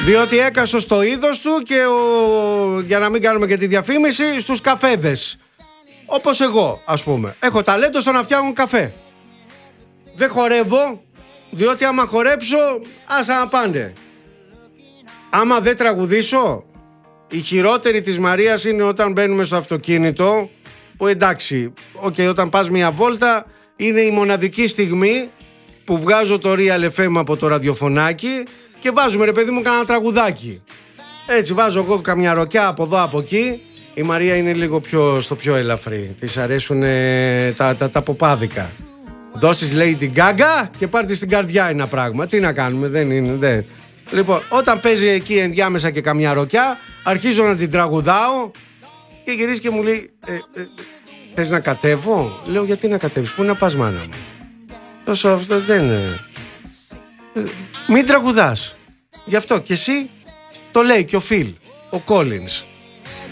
Διότι έκασω στο είδος του και για να μην κάνουμε και τη διαφήμιση, στους καφέδες. Όπως εγώ, ας πούμε. Έχω ταλέντο στο να φτιάχνω καφέ. Δεν χορεύω, διότι άμα χορέψω, άσα να πάνε. Άμα δεν τραγουδήσω, η χειρότερη της Μαρίας είναι όταν μπαίνουμε στο αυτοκίνητο, που εντάξει, όταν πας μια βόλτα, είναι η μοναδική στιγμή που βγάζω το Real FM από το ραδιοφωνάκι και βάζουμε, ρε παιδί μου, κανένα τραγουδάκι. Έτσι βάζω εγώ καμιά ροκιά από εδώ από εκεί. Η Μαρία είναι λίγο στο πιο ελαφρύ. Της αρέσουν τα ποπάδικα. Δώσεις Lady Gaga και πάρτε στην καρδιά ένα πράγμα. Τι να κάνουμε, δεν είναι. Λοιπόν, όταν παίζει εκεί ενδιάμεσα και καμιά ροκιά, αρχίζω να την τραγουδάω και γυρίζει και μου λέει, θες να κατέβω? Λέω, γιατί να κατέβεις, πού να πας, μάνα μου? Τόσο αυτό δεν είναι. Μην τραγουδάς. Γι' αυτό και εσύ, το λέει και ο Phil, ο Collins.